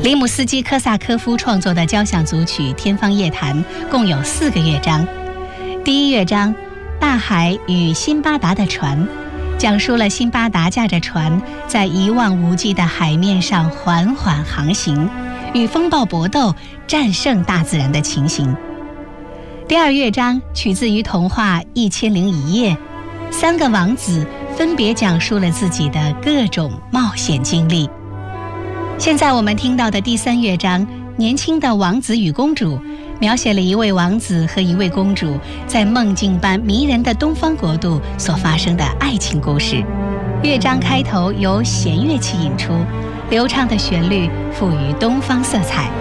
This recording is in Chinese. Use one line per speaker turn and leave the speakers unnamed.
里姆斯基科萨科夫创作的交响组曲《天方夜谭》共有4个乐章。第一乐章《大海与辛巴达的船》，讲述了辛巴达驾着船在一望无际的海面上缓缓航行，与风暴搏斗，战胜大自然的情形。第二乐章取自于童话《1001夜》，3个王子分别讲述了自己的各种冒险经历。现在我们听到的第3乐章《年轻的王子与公主》，描写了一位王子和一位公主在梦境般迷人的东方国度所发生的爱情故事。乐章开头由弦乐器引出，流畅的旋律赋予东方色彩。